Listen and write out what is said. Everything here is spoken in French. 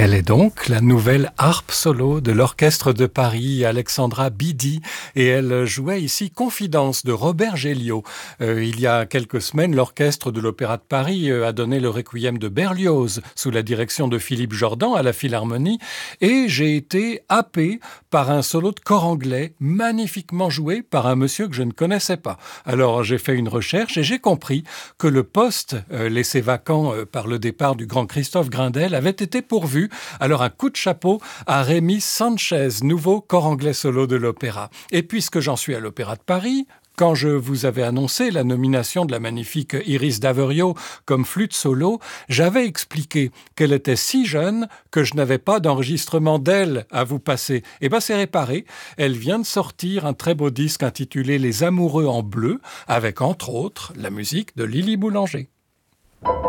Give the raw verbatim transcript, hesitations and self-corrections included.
Elle est donc la nouvelle harpe solo de l'Orchestre de Paris, Alexandra Bidi, et elle jouait ici Confidence de Robert Géliot. Euh, il y a quelques semaines, l'Orchestre de l'Opéra de Paris euh, a donné le Requiem de Berlioz sous la direction de Philippe Jordan à la Philharmonie, et j'ai été happé par un solo de cor anglais magnifiquement joué par un monsieur que je ne connaissais pas. Alors j'ai fait une recherche et j'ai compris que le poste euh, laissé vacant euh, par le départ du grand Christophe Grindel avait été pourvu. Alors un coup de chapeau à Rémi Sanchez, nouveau cor anglais solo de l'opéra. Et puisque j'en suis à l'Opéra de Paris, quand je vous avais annoncé la nomination de la magnifique Iris d'Averio comme flûte solo, j'avais expliqué qu'elle était si jeune que je n'avais pas d'enregistrement d'elle à vous passer. Et bien c'est réparé, elle vient de sortir un très beau disque intitulé Les Amoureux en bleu, avec entre autres la musique de Lily Boulanger.